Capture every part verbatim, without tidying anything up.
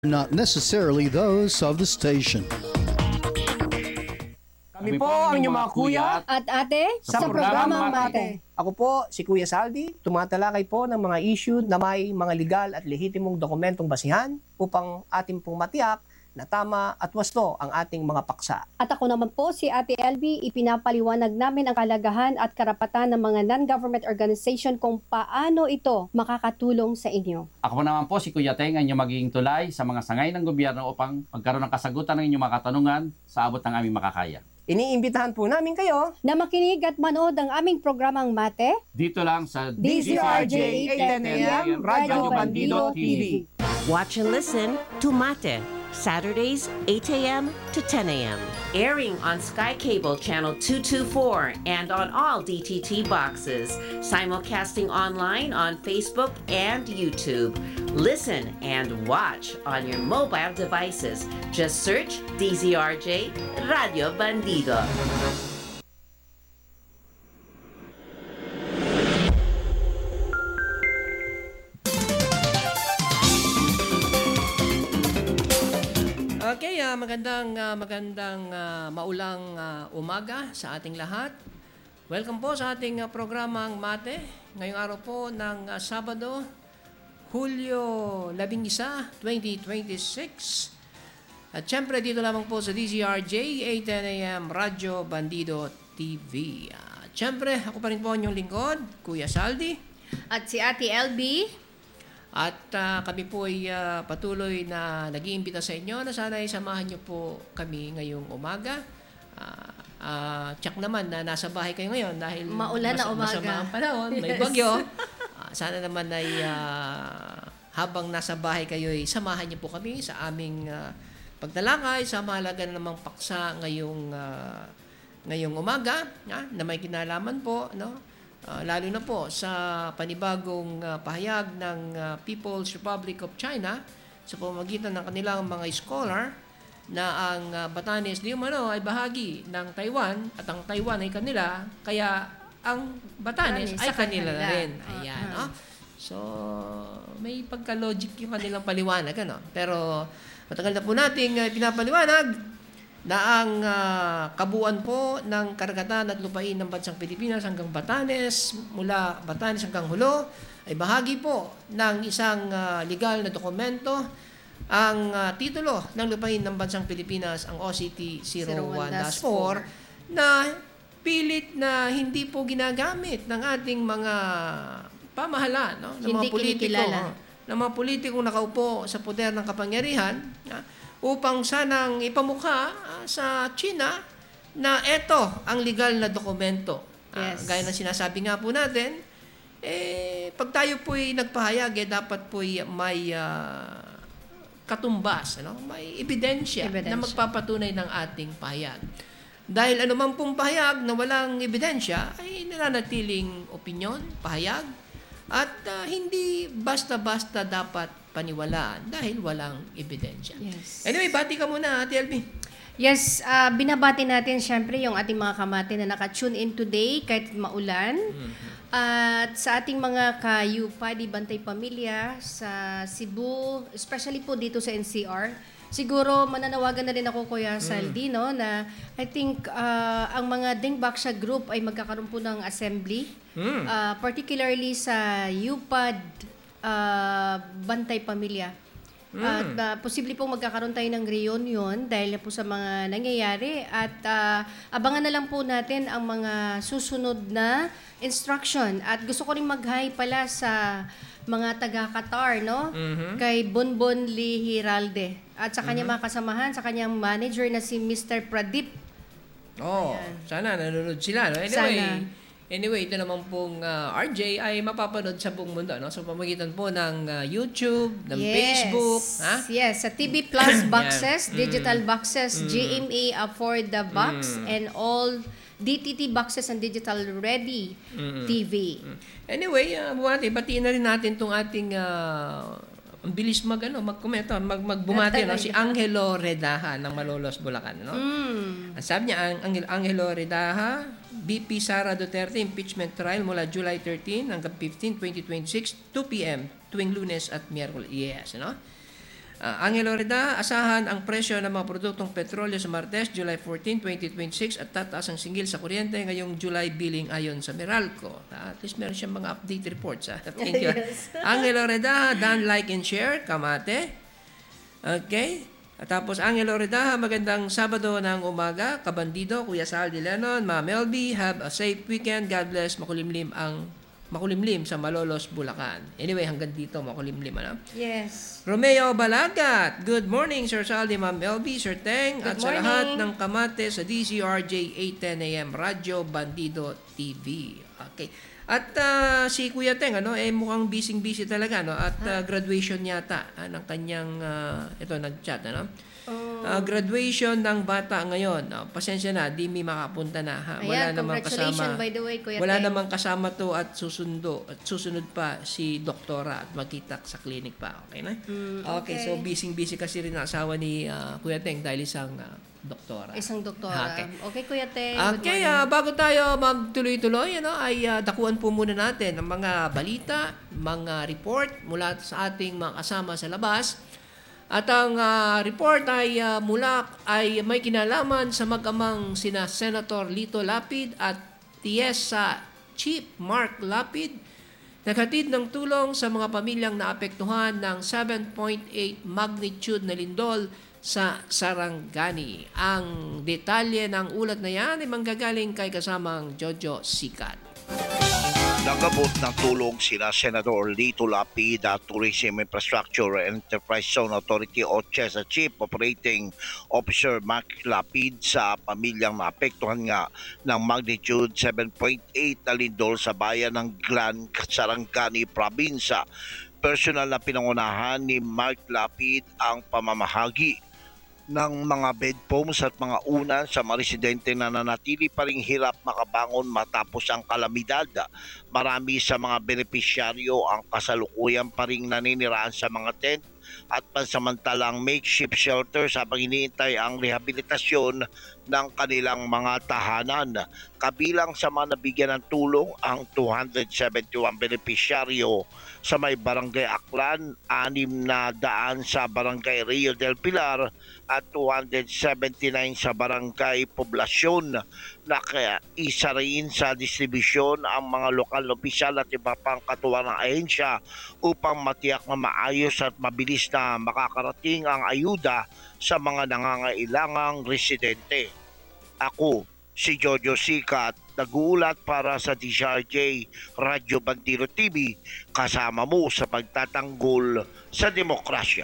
not necessarily those of the station. Kami po ang inyong mga kuya At ate, sa sa, programang programang Mate. Mate. Ako po si Kuya Saldi, tumatalakay po ng mga issue na may mga legal at lehitimong dokumentong basihan upang ating pong matiyak na tama at wasto ang ating mga paksa. At ako naman po si Ate L B, ipinapaliwanag namin ang kalagahan at karapatan ng mga non-government organization kung paano ito makakatulong sa inyo. Ako naman po si Kuya Teng, ang inyong magiging tulay sa mga sangay ng gobyerno upang magkaroon ng kasagutan ng inyong mga katanungan sa abot ng aming makakaya. Iniimbitahan po namin kayo Na makinig at manood ang aming programang Mate, Dito lang sa D Z R J eight ten a m Radyo Bandido T V. Watch and listen to Mate, Saturdays eight a m to ten a m Airing on Sky Cable Channel two twenty-four and on all D T T boxes. Simulcasting online on Facebook and YouTube. Listen and watch on your mobile devices. Just search D Z R J Radio Bandido. Okay, ah, magandang ah, magandang ah, maulang ah, umaga sa ating lahat. Welcome po sa ating ah, programang Mate. Ngayong araw po ng ah, Sabado, Hulyo labing isa, twenty twenty-six. At syempre dito lamang po sa D Z R J eight ten a m Radyo Bandido T V. At syempre ako pa rin po ang inyong lingkod, Kuya Saldi. at si Ate L B. At ah, kami po ay ah, patuloy na nag-iimbita sa inyo na sana ay samahan niyo po kami ngayong umaga. Ah, ah, tsak naman na nasa bahay kayo ngayon dahil Maulan na umaga. masama ang panahon, may bagyo. Ah, sana naman ay ah, habang nasa bahay kayo ay samahan niyo po kami sa aming ah, pagtalakay sa mahalaga na namang paksa ngayong ah, ngayong umaga ah, na may kinalaman po, no? Uh, lalo na po sa panibagong uh, pahayag ng uh, People's Republic of China sa pamamagitan ng kanilang mga scholar na ang uh, Batanes di umano ay bahagi ng Taiwan at ang Taiwan ay kanila, kaya ang Batanes Batanes ay sa kanila na kanila. rin. Ayan, no? So, may pagka-logic yung kanilang paliwanag, ano? Pero matagal na po nating uh, pinapaliwanag na ang uh, kabuuan po ng karagatan at lupain ng bansang Pilipinas hanggang Batanes, mula Batanes hanggang Hulo, ay bahagi po ng isang uh, legal na dokumento. Ang uh, titulo ng lupain ng bansang Pilipinas, ang O C T zero one dash four, na pilit na hindi po ginagamit ng ating mga pamahalaan, no? ng Hindi mga politiko, kinikilala. oh, ng mga politikong nakaupo sa poder ng kapangyarihan, na, upang sanang ipamukha ah, sa China na ito ang legal na dokumento. Ah, Yes. gaya ng sinasabi nga po natin, eh, pag tayo po'y nagpahayag, eh, dapat po'y may ah, katumbas, ano? May ebidensya, Ebidensya. na magpapatunay ng ating pahayag. Dahil anumang pong pahayag na walang ebidensya, ay nananatiling opinyon, pahayag, at ah, hindi basta-basta dapat paniwalaan dahil walang ebidensya. Yes. Anyway, bati ka muna, Ate L B. Yes, ah, binabati natin syempre yung ating mga kamati na naka-tune in today kahit maulan. At sa ating mga kayupa, di Bantay Pamilya sa Cebu, especially po dito sa N C R. Siguro mananawagan na rin ako, Kuya Saldi, no, na I think ah, ang mga Dingbaksya group ay magkakaroon po ng assembly. Mm. Ah, particularly sa U P A D ah, Bantay Pamilya. At ah, posible pong magkakaroon tayo ng reunion dahil po sa mga nangyayari at ah, abangan na lang po natin ang mga susunod na instruction. At gusto ko rin mag-hi pala sa mga taga-Qatar, no? Kay Bonbon Lee Hiralde at sa kanyang mga kasamahan, sa kanyang manager na si Mister Pradip. Oh, sana nanonood sila. No? Anyway, Sana. anyway, ito naman pong ah, R J ay mapapanood sa buong mundo, no? Sa pamagitan po ng ah, YouTube, ng Yes. Facebook, ha? Yes, sa T V Plus boxes, Yan. digital boxes, G M A afford the box, Mm. and all D T T boxes and digital ready T V. Anyway, uh, buwati, batiin na rin natin itong ating ah, ang bilis mag ano, mag-komento, mag magbumati, no? Si Angelo Redaha ng Malolos, Bulacan, no? Mm. Ang sabi niya, ang Angel Angelo Redaha, B P Sara Duterte impeachment trial mula July thirteenth hanggang fifteenth, twenty twenty-six, two p m tuwing Lunes at Miyerkules. Yes, no? Ah, Angelo Reda, asahan ang presyo ng mga produktong petrolyo sa Martes, July fourteenth, twenty twenty-six at tataas ang singgil sa kuryente ngayong July billing ayon sa Meralco. Ah, at least meron siyang mga update reports. Ah. Thank you. Angelo Reda, dan like and share, kamate. Okay. At tapos Angelo Reda, magandang Sabado ng umaga, kabandido, Kuya Sal de Lenon, Ma'am Melby, have a safe weekend. God bless, makulimlim ang makulimlim sa Malolos, Bulacan. Anyway, hanggang dito makulimlim, ano? Yes. Romeo Balagat, good morning, Sir Saldi, Ma'am L B, Sir Teng, Good at sa morning. lahat ng kamate sa D C R J eight ten A M Radyo Bandido T V. Okay. At ah, si Kuya Teng, ano, eh mukhang busy-busy talaga, no? At ah, graduation yata ah, ng kanyang, ah, ito, nag-chat, ano? Ah, graduation ng bata ngayon. Ah, pasensya na, di mi makapunta na. Ha? Wala Ayan, namang congratulations kasama. by the way, Kuya Wala Teng. namang kasama to at susundo at susunod pa si doktora at magkita sa clinic pa. Okay na? Mm, okay. okay. So busy-busy kasi rin ang asawa ni ah, Kuya Teng dahil isang ah, doktora. Isang doktora. Okay. Okay, Kuya Teng. Good Okay, morning. ah, bago tayo magtuloy-tuloy, ano, ay ah, dakuan po muna natin ang mga balita, mga report mula sa ating mga kasama sa labas. At ang ah, report ay ah, mula ay may kinalaman sa mag-amang sina Senator Lito Lapid at Tiesa Chief Mark Lapid. Naghatid ng tulong sa mga pamilyang naapektuhan ng seven point eight magnitude na lindol sa Sarangani. Ang detalye ng ulat na yan ay manggagaling kay kasamang Jojo Sikat. Nagabot ng tulong sina Senador Lito Lapid at Tourism Infrastructure and Enterprise Zone Authority o CHESA Chief Operating Officer Mark Lapid sa pamilyang naapektuhan nga ng magnitude seven point eight na lindol sa bayan ng Glan, Sarangani Probinsya. Personal na pinangunahan ni Mark Lapid ang pamamahagi ng mga bed foams at mga unan sa mga residente na nanatili pa ring hirap makabangon matapos ang kalamidad. Marami sa mga benepisyaryo ang kasalukuyan pa ring naniniraan sa mga tent at pansamantalang makeshift shelters habang iniintay ang rehabilitasyon ng kanilang mga tahanan. Kabilang sa mga nabigyan ng tulong ang two hundred seventy-one benepisyaryo sa may Barangay Aklan, anim na daan sa Barangay Rio del Pilar at two hundred seventy-nine sa Barangay Poblasyon. Na kaya isa rin sa distribusyon ang mga lokal na opisyal at iba pang katuwang ng ahensya upang matiyak na maayos at mabilis na makakarating ang ayuda sa mga nangangailangang residente. Ako, si Jojo Sikat, nag-uulat para sa D C R J Radyo Bandido T V, kasama mo sa pagtatanggol sa demokrasya.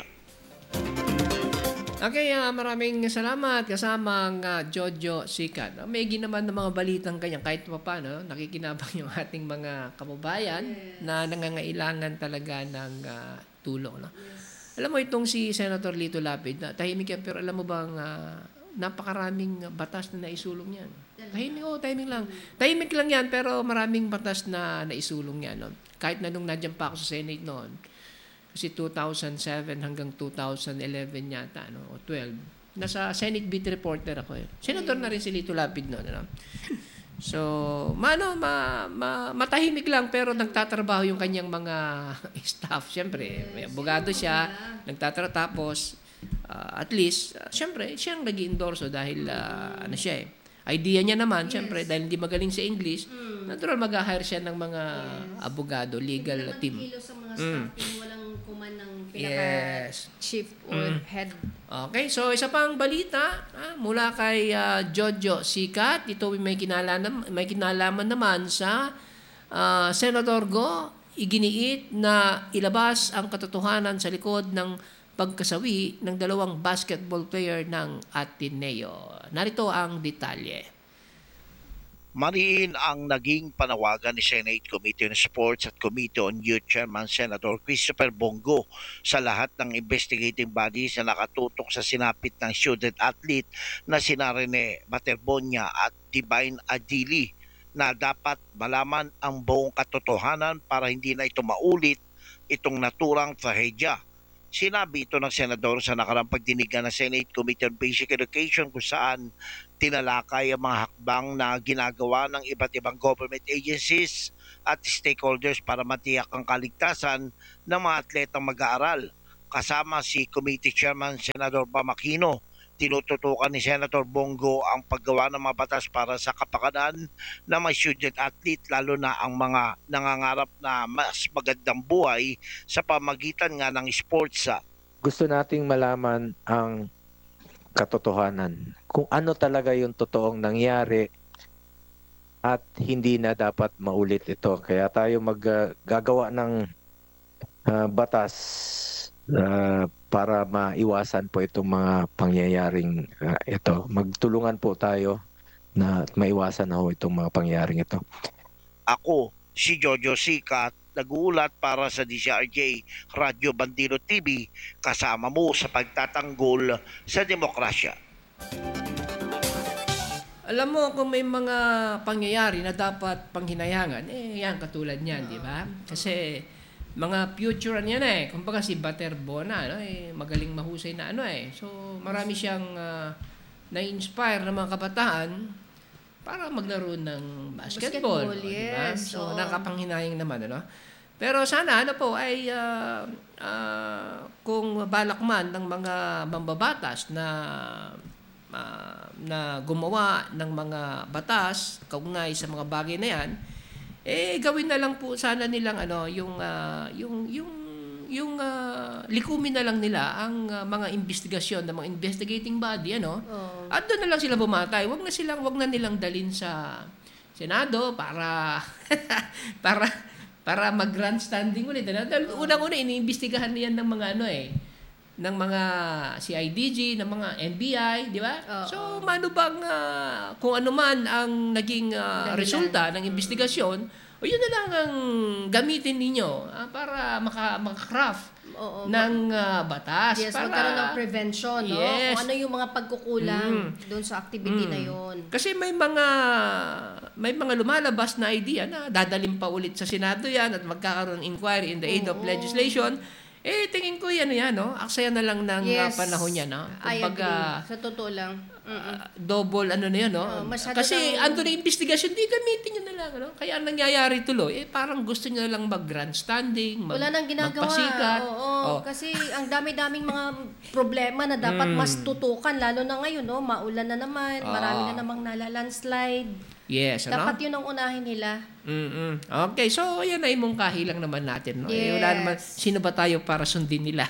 Okay, ah, maraming salamat kasamang uh, Jojo Sikat. Uh, may ginaman ng mga balitang kanya kahit pa paano, nakikinabang yung ating mga kababayan yes. na nangangailangan talaga ng uh, tulong. No? Yes. Alam mo itong si Senator Lito Lapid, na tahimik yan, pero alam mo bang uh, napakaraming batas na naisulong yan. Tahimik, oh, tahimik lang. Tahimik lang yan, pero maraming batas na naisulong yan. No? Kahit na nung nadyan pa ako sa Senate noon, kasi two thousand seven hanggang two thousand eleven yata, no? O twelve. Nasa Senate beat reporter ako eh. Senator na rin si Lito Lapid noon. Ano? So, mano, ma, ma, matahimik lang pero nagtatrabaho yung kanyang mga staff. Siyempre, may abogado siya, nagtatrabaho tapos, uh, at least, uh, siyempre, siyang nag-endorso dahil, uh, ano siya eh, idea niya naman, yes. Siyempre, dahil hindi magaling sa English, mm. natural mag-hire siya ng mga yes. abogado, legal hindi team. Hindi sa mga mm. staffing, walang kuman ng yes. pinaka-chief or mm. head. Okay, so isa pang balita ah, mula kay uh, Jojo Sikat. Ito may kinalaman, may kinalaman naman sa uh, Senator Go. Iginiit na ilabas ang katotohanan sa likod ng pagkasawi ng dalawang basketball player ng Ateneo. Narito ang detalye. Mariin ang naging panawagan ni Senate Committee on Sports at Committee on Youth Chairman Senator Christopher Bongo sa lahat ng investigating bodies na nakatutok sa sinapit ng student athlete na sina Rene Baterbonia at Divine Adili na dapat malaman ang buong katotohanan para hindi na ito maulit itong naturang trahedya. Sinabi ito ng senador sa nakarang pagdinigan ng Senate Committee on Basic Education kung saan tinalakay ang mga hakbang na ginagawa ng iba't ibang government agencies at stakeholders para matiyak ang kaligtasan ng mga atletang mag-aaral. kasama si Committee Chairman Senador Pamakino. Tinututukan ni Senator Bongo ang paggawa ng mga batas para sa kapakanan ng mga student athlete, lalo na ang mga nangangarap na mas magandang buhay sa pamagitan nga ng sports. Gusto nating malaman ang katotohanan, kung ano talaga yung totoong nangyari at hindi na dapat maulit ito. Kaya tayo maggagawa ng uh, batas uh, para maiwasan po itong mga pangyayaring uh, ito. Magtulungan po tayo na maiwasan na ho itong mga pangyayaring ito. Ako, si Jojo Sikat, nag-uulat para sa D C R J Radio Bandilo T V, kasama mo sa pagtatanggol sa demokrasya. Alam mo, kung may mga pangyayari na dapat panghinayangan, eh, yan, katulad niyan, di ba? Kasi, mga future yan eh. Kumbaga si Baterbona, no? Eh, magaling mahusay na ano eh. So, marami siyang uh, na-inspire ng mga kabataan para maglaro ng basketball. Basketball, no? yes. Diba? So, Oo. nakapanghinayang naman, ano? Pero sana, ano po, ay uh, uh, kung balak man ng mga mambabatas na uh, na gumawa ng mga batas kaugnay sa mga bagay na yan, eh gawin na lang po sana nilang ano yung uh, yung yung yung uh, likumin na lang nila ang uh, mga investigasyon ng mga investigating body ano. Oo. At doon na lang sila bumatay. Wag na silang wag na nilang dalin sa Senado para para para mag-grandstanding ulit. Ano? Dahil unang-una iniimbestigahan niyan ng mga ano eh ng mga C I D G, ng mga N B I, di ba? Oo. So, mano bang uh, kung ano man ang naging uh, Dahilan. resulta ng investigasyon, o yun na lang ang gamitin ninyo ah, para maka, maka-craft Oo. ng uh, batas. Yes, para, magkaroon ng prevention, no? Yes. Kung ano yung mga pagkukulang Mm. doon sa activity Mm. na yon. Kasi may mga may mga lumalabas na idea na dadalhin pa ulit sa Senado yan at magkakaroon ng inquiry in the aid of Oo. legislation. Eh, tingin ko yan, yan, no? Aksaya na lang ng uh, Yes. panahon yan, no? I Kumbaga, agree. Sa totoo lang. Mm-mm. uh, double ano na yan, no? Oo, masyado Kasi nang- ando na investigation, di gamitin nyo na lang, no? Kaya ang nangyayari tuloy, eh parang gusto nyo na lang mag-grandstanding, mag, Wala nang ginagawa. magpasikat. Oo, Oh. kasi ang dami-daming mga problema na dapat Mm. mas tutukan, lalo na ngayon, no? Maulan na naman, Ah. marami na namang nalalandslide. Yes, ano? Dapat yun ang unahin nila. Mm-mm. Okay, so yan ay mungkahi lang naman natin. No? Eh, wala Yes. naman, sino ba tayo para sundin nila?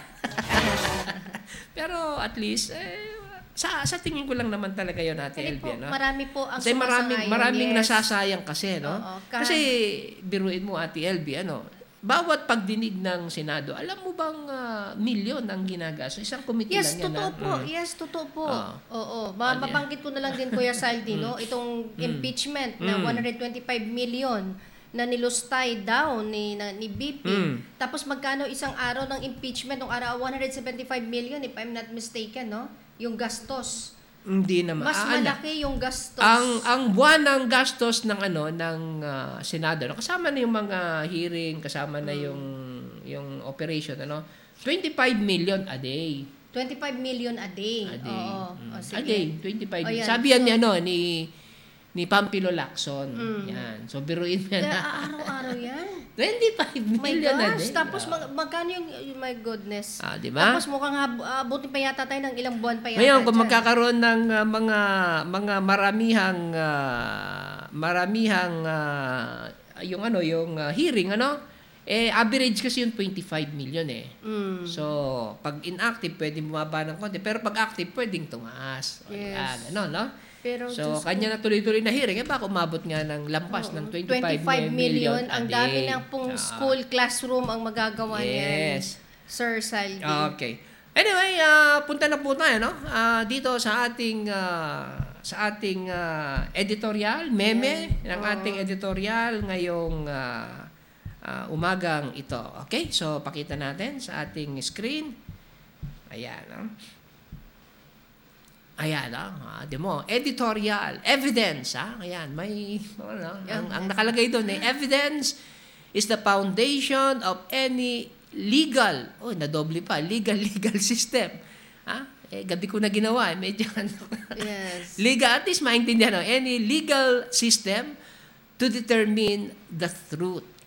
Pero at least, eh, sa sa tingin ko lang naman talaga yun, Ate Kasi po, Elvia. No? marami po ang Kasi maraming, sumasangayon, maraming yes. nasasayang kasi, no? Oo, kahit- Kasi, biruin mo, Ate Elvia, ano, bawat pagdinig ng Senado, alam mo bang uh, milyon ang ginagastos? Isang committee Yes, lang yan. totoo ah. po. Mm. Yes, totoo po. Oo. Oo. Ma- Ano yan? mabanggit ko na lang din, Kuya Saldi, no? Itong impeachment na Mm. one hundred twenty-five million na nilustay daw ni, na, ni B P. Mm. Tapos magkano isang araw ng impeachment? Nung araw, one hundred seventy-five million, if I'm not mistaken, no? Yung gastos. Hindi naman. Mas Ah, ala. malaki yung gastos. Ang ang buwan ng gastos ng ano ng ah, Senado, no? Kasama na yung mga hearing, kasama na yung yung operation ano, twenty-five million a day. twenty-five million a day. A day. Oo. Mm. O, A sige. day, twenty-five O, million. yan. Sabi yan So, ni ano ni ni Pampilo Lacson. Mm. Yan. So biruin mo yan. Da- araw-araw yan. twenty-five Oh my million a gosh. day. Tapos Ah. mag- magkano yung, yung- my goodness. Ah, di ba? Tapos mukhang hab- abutin pa yata tayo ng ilang buwan pa yata. Ngayon, kung dyan. magkakaroon ng ah, mga mga maramihang ah, maramihang ah, yung ano, yung ah, hearing ano, eh average kasi yung twenty-five million eh. Mm. So, pag inactive pwedeng bumaba ng konti, pero pag active pwedeng tumaas. O, Yes. yan, ano, no? Pero So, Diyos ko, kanya na tuloy-tuloy na hearing, eh baka umabot nga ng lampas ng twenty-five, million a Ang day. dami ng pong Ah, school classroom ang magagawa niyan. Yes. Sir Saldi. Okay. Anyway, ah, punta na po tayo no. Ah, dito sa ating ah, sa ating ah, editorial, meme ng ating editorial ngayong ah, ah, umagang ito. Okay? So pakita natin sa ating screen. Ayan, no. Ayan, ah, di mo, editorial, evidence, ha? Ayan, may, ano, ang, ang nakalagay doon, eh, evidence is the foundation of any legal, oh, nadoble pa, legal, legal system. Ha? Eh, gabi ko na ginawa, eh, medyo, ano, Yes. legal, at least maintindihan, no? Any legal system to determine the truth.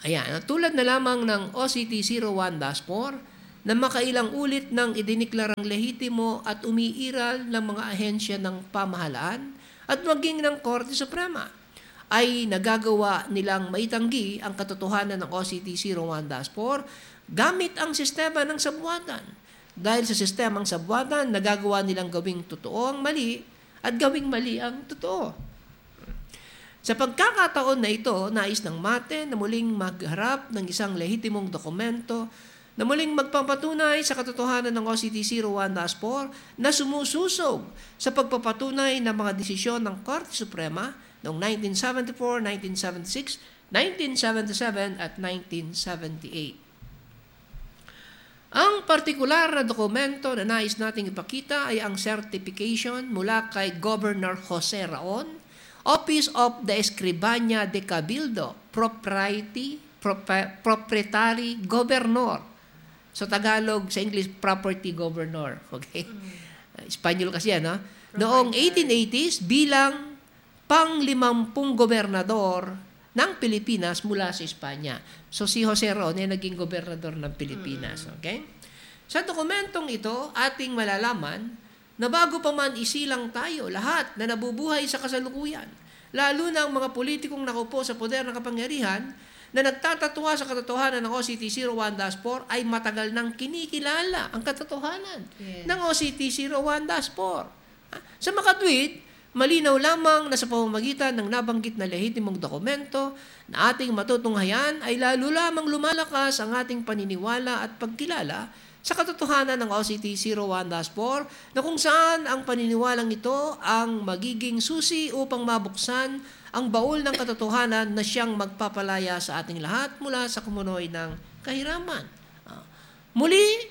Ayan, tulad na lamang ng O C T zero one dash four na makailang ulit ng idiniklarang lehitimo at umiiral ng mga ahensya ng pamahalaan at maging ng Korte Suprema ay nagagawa nilang maitanggi ang katotohanan ng O C T zero one dash four gamit ang sistema ng sabwatan. Dahil sa sistemang sabwatan, nagagawa nilang gawing totoo ang mali at gawing mali ang totoo. Sa pagkakataon na ito, nais ng MATE na muling magharap ng isang lehitimong dokumento na muling magpapatunay sa katotohanan ng O C T zero one dash four na sumususog sa pagpapatunay ng mga desisyon ng Korte Suprema noong nineteen seventy-four, nineteen seventy-six, nineteen seventy-seven at nineteen seventy-eight. Ang partikular na dokumento na nais nating ipakita ay ang certification mula kay Governor Jose Raon, Office of the Escribania de Cabildo, Propriety, Prop- Proprietary Governor. So Tagalog, sa English, Property Governor. Okay? Mm. Espanyol kasi yan, no? Noong eighteen eighties, bilang pang-limampung gobernador ng Pilipinas mula sa Espanya. So si Jose Ron ay naging gobernador ng Pilipinas. Okay? Sa dokumentong ito, ating malalaman na bago pa man isilang tayo, lahat na nabubuhay sa kasalukuyan, lalo na ang mga politikong nakaupo sa poder ng kapangyarihan na nagtatatwa sa katotohanan ng O C T zero one dash four ay matagal nang kinikilala ang katotohanan Yes. ng O C T zero one dash four. Sa makatwid, malinaw lamang na sa pamamagitan ng nabanggit na lehitimong dokumento na ating matutunghayan ay lalo lamang lumalakas ang ating paniniwala at pagkilala sa katotohanan ng O C T zero one dash four na kung saan ang paniniwalang ito ang magiging susi upang mabuksan ang baul ng katotohanan na siyang magpapalaya sa ating lahat mula sa kumunoy ng kahiraman. Uh, muli,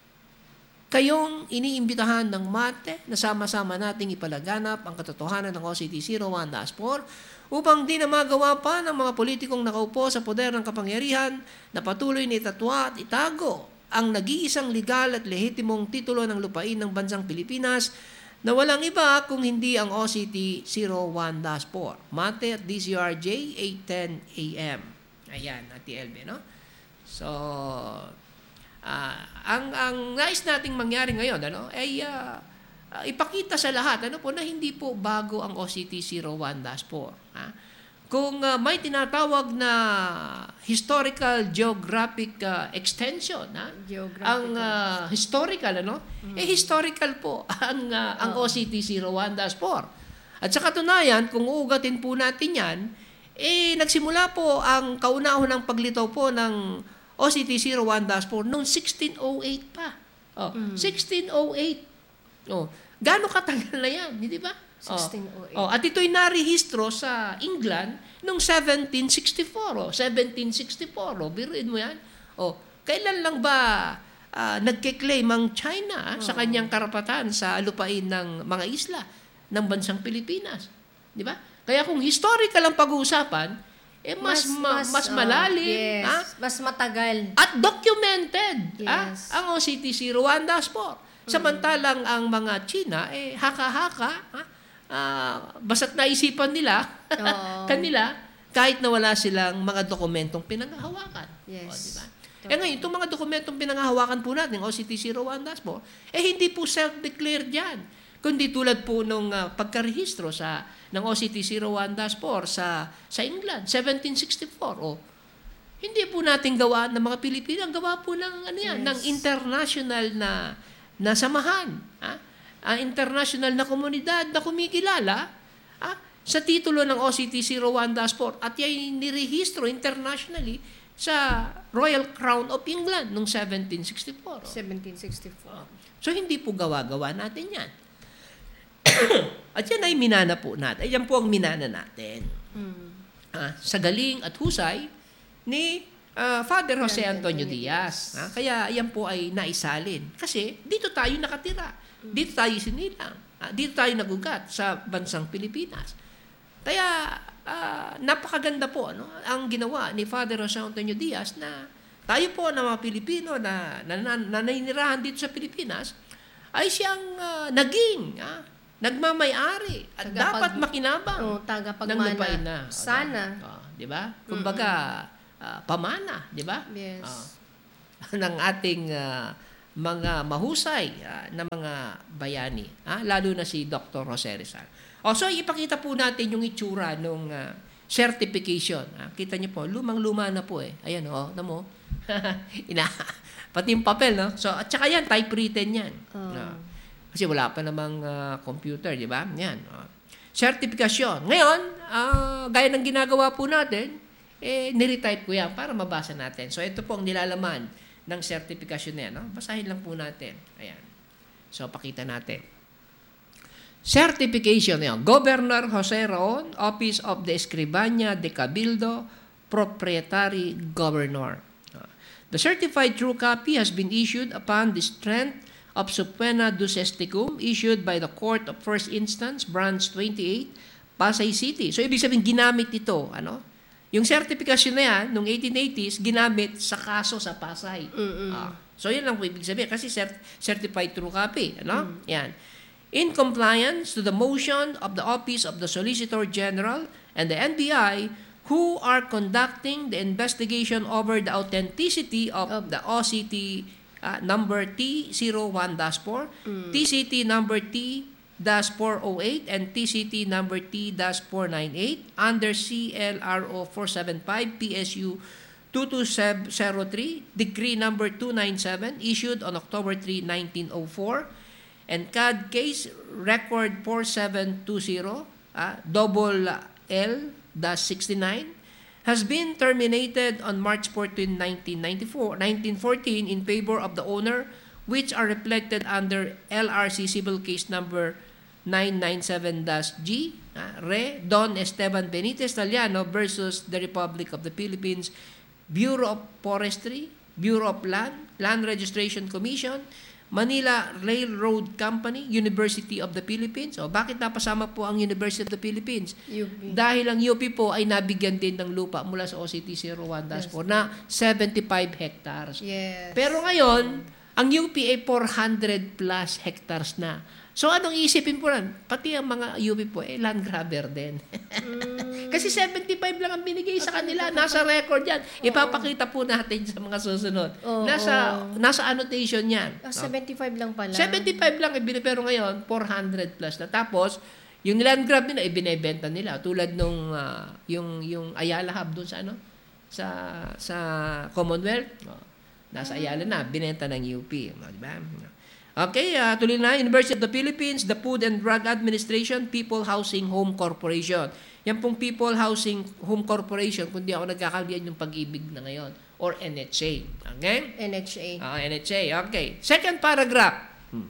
kayong iniimbitahan ng MATE na sama-sama nating ipalaganap ang katotohanan ng O C T zero one dash four upang di na magawa pa ng mga politikong nakaupo sa poder ng kapangyarihan na patuloy na itatwa at itago ang nag-iisang legal at lehitimong titulo ng lupain ng bansang Pilipinas na walang iba kung hindi ang O C T zero one dash four. MATE at D C R J, eight ten A M. Ayan, Ate Elbe, no? So, uh, ang ang nais nating mangyari ngayon, ano, ay uh, uh, ipakita sa lahat, ano po, na hindi po bago ang O C T zero one dash four. Ha? Kung uh, may tinatawag na historical geographic uh, extension, ha? Ang uh, historical, ano? Mm. Eh historical po ang uh, ang O C T zero one dash four. At sa katunayan, kung uugatin po natin 'yan, eh nagsimula po ang kauna-unang paglitaw po ng O C T zero one dash four noong sixteen oh eight pa. Oh, mm. sixteen oh eight. Oh, gaano katagal na 'yan, hindi ba? sixteen oh eight. Oh, at ito'y narehistro sa England noong seventeen sixty-four. Oh, seventeen sixty-four. Oh, biruin mo yan. Oh, kailan lang ba uh, nagke-claim ang China ah, sa kanyang karapatan sa lupain ng mga isla ng bansang Pilipinas? Di ba? Kaya kung historical ang pag-uusapan, eh mas mas, ma, mas malalim, oh, yes. ha? Mas matagal. At documented, Yes. ah, ang O C T zero one dash four. Samantalang ang mga China, eh, haka-haka, ha? Uh, basta't naisipan nila, kanila, kahit na wala silang mga dokumentong pinanghahawakan. Yes. O, diba? Eh ngayon, itong mga dokumentong pinanghahawakan po natin, O C T zero one dash four, eh hindi po self-declared yan. Kundi tulad po nung uh, pagkarehistro sa, ng O C T zero one dash four sa, sa England, seventeen sixty-four. O, hindi po natin gawa ng mga Pilipino, gawa po ng, ano yan, yes. ng international na, na samahan. Ha? Ang international na komunidad na kumikilala ah, sa titulo ng O C T zero one dash four at yan nirehistro internationally sa Royal Crown of England noong seventeen sixty-four. Oh. seventeen sixty-four. So hindi po gawa-gawa natin yan. At yan ay minana po natin. Yan po ang minana natin. Mm. Ah, sa galing at husay ni uh, Father Jose Antonio Diaz. Ah, kaya yan po ay naisalin. Kasi dito tayo nakatira. Dito tayo sinilang. Uh, dito tayo nagugat sa bansang Pilipinas. Kaya uh, napakaganda po ano, ang ginawa ni Father Jose Antonio Diaz na tayo po na mga Pilipino na, na, na, na naninirahan dito sa Pilipinas ay siyang uh, naging uh, nagmamay-ari at Tagapag- dapat makinabang oh, ng tagapagmana. lupain na. Sana. Oh, di ba? Kumbaga, ah, pamana, di ba? Yes. Ah, ng ating ah, mga mahusay ah, na mga bayani, ah, lalo na si Doctor Jose Rizal. O, so ipakita po natin yung itsura ng certification. Ah, kita niyo po, lumang-luma na po eh. Ayan, oh, na mo. Ina, pati yung papel, no? So, at saka yan, typewritten yan. Oh. Ah, kasi wala pa namang ah, computer, di ba? Yan. Oh. Certification. Ngayon, ah, gaya ng ginagawa po natin, eh, niretype ko yan para mabasa natin. So, ito po ang nilalaman ng certification na yan. No? Basahin lang po natin. Ayan. So, pakita natin. Certification yan. Governor Jose Raon, Office of the Escribania de Cabildo, Proprietary Governor. The certified true copy has been issued upon the strength of subpoena duce tecum issued by the Court of First Instance, Branch twenty-eight, Pasay City. So, ibig sabihin, ginamit ito. Ano? Yung certification na yan, noong eighteen eighties, ginamit sa kaso sa Pasay. Ah, so, yan lang po ibig sabihin. Kasi cert- certified true copy. Ano? Mm. Yan. In compliance to the motion of the Office of the Solicitor General and the N B I, who are conducting the investigation over the authenticity of the O C T uh, number T zero one dash four, mm. T C T number T four oh eight, and T C T number T four ninety-eight under C L R O four seventy-five P S U two two zero three, decree number two ninety-seven issued on October third, nineteen oh four, and C A D case record four seven two zero, uh, double L sixty-nine, has been terminated on March fourteenth, nineteen ninety-four, nineteen fourteen in favor of the owner, which are reflected under L R C Civil Case number nine ninety-seven G, uh, Re. Don Esteban Benitez Taliano versus the Republic of the Philippines, Bureau of Forestry, Bureau of Land, Land Registration Commission, Manila Railroad Company, University of the Philippines. O, bakit napasama po ang University of the Philippines? U P. Dahil ang U P po ay nabigyan din ng lupa mula sa O C T zero one dash four na seventy-five hectares. Yes. Pero ngayon, ang U P ay four hundred plus hectares na. So, anong isipin po rin? Pati ang mga U P po, eh, land grabber din. mm. Kasi seventy-five lang ang binigay sa kanila. Nasa record yan. Ipapakita po natin sa mga susunod. Oo. Nasa nasa annotation yan. Ah, seventy-five lang pala. seventy-five lang ibinigay, pero ngayon, four hundred plus na. Tapos, yung land grab nila, ibinebenta nila. Tulad nung, uh, yung, yung Ayala Hub dun sa, ano, sa, sa Commonwealth. Oh, nasa Ayala na, binenta ng U P. Oh, di ba? Okay, uh, tuloy na. University of the Philippines, the Food and Drug Administration, People Housing Home Corporation. Yan pong People Housing Home Corporation, kung di ako nagkakalian yung pag-ibig na ngayon. Or N H A. Okay? N H A. Ah, N H A. Okay. Second paragraph. Hmm.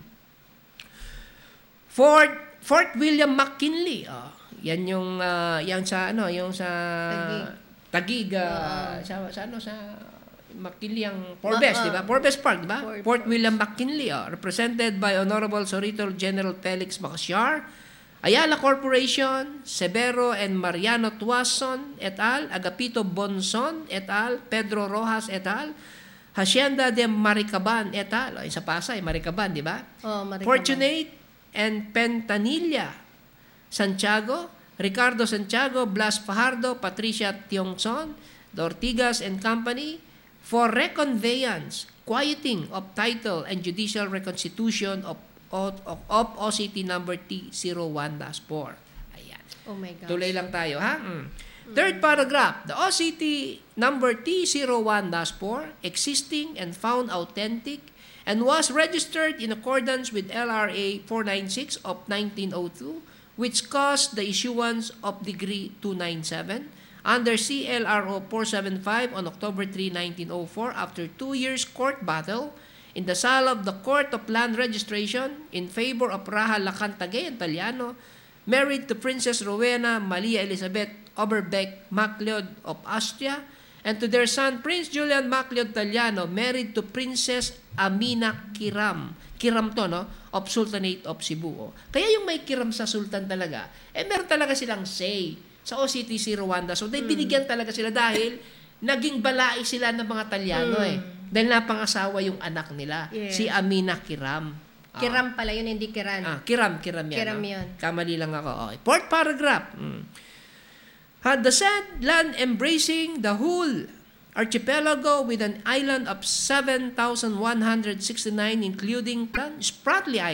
Fort, Fort William McKinley. Oh, yan yung, uh, yan sa, ano, yung sa Taguig. Taguig uh, sa, sa, ano, sa McKinley ang Forbes, uh, di ba? Forbes Park, di ba? Fort, Fort William McKinley, oh, represented by Honorable Solicitor General Felix Macasyar, Ayala Corporation, Severo and Mariano Tuason et al., Agapito Bonson et al., Pedro Rojas et al., Hacienda de Maricaban et al., ay, sa Pasay, Maricaban, di ba? Oh, Maricaban. Fortunate and Pentanilla, Santiago, Ricardo Santiago, Blas Fajardo, Patricia Tiongson, the Ortigas and Company, for reconveyance, quieting of title and judicial reconstitution of, of, of, of O C T number T zero one dash four. Ayan. Oh my gosh. Tuloy lang tayo, ha? Mm. Third paragraph, the O C T number T zero one dash four, existing and found authentic, and was registered in accordance with L R A four ninety-six of nineteen oh two, which caused the issuance of Decree two ninety-seven, under C L R O four seventy-five on October third, nineteen oh four, after two years court battle in the sala of the Court of Land Registration in favor of Raha Lacantagay and Taliano, married to Princess Rowena Malia Elizabeth Oberbeck Macleod of Austria, and to their son Prince Julian Macleod Taliano, married to Princess Amina Kiram. Kiram to, no? Of Sultanate of Cebu. Oh. Kaya yung may kiram sa sultan talaga, eh meron talaga silang say sa O C T zero one dash four. So, mm. binigyan talaga sila dahil naging balai sila ng mga Talyano mm. eh. Dahil napangasawa yung anak nila, yes. Si Amina Kiram. Kiram pala yun, hindi Kiran. Ah, Kiram, Kiram yan. Kiram no? yun. Kamali lang ako. Okay. Fourth paragraph. Mm. Had the said land embracing the whole archipelago with an island of seven thousand one hundred sixty-nine including Spratly Island.